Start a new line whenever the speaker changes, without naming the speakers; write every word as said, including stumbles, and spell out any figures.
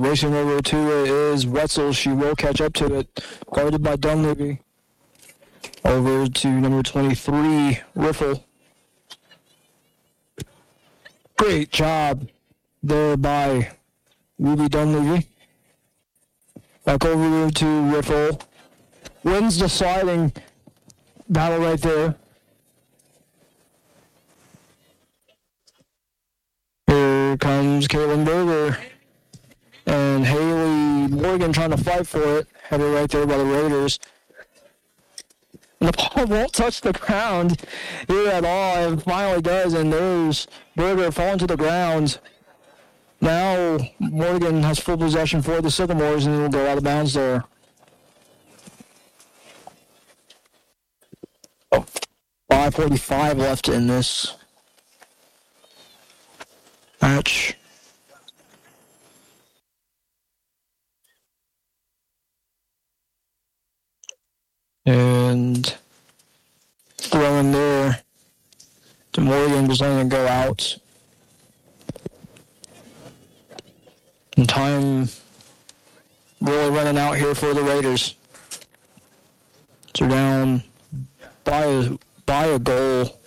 Racing over to it is Wetzel. She will catch up to it. Guarded by Dunleavy. Over to number twenty-three, Riffle. Great job there by Ruby Dunleavy. Back over to Riffle. Wins the sliding battle right there. Here comes Caitlin Berger. And Haley Morgan trying to fight for it. Headed right there by the Raiders. And the ball won't touch the ground here at all. It finally does, and there's Berger falling to the ground. Now Morgan has full possession for the Sycamores, and it will go out of bounds there. Oh, five forty-five left in this match. And throwing there to Morgan, just letting it go out. And time really running out here for the Raiders. So down by a, by a goal.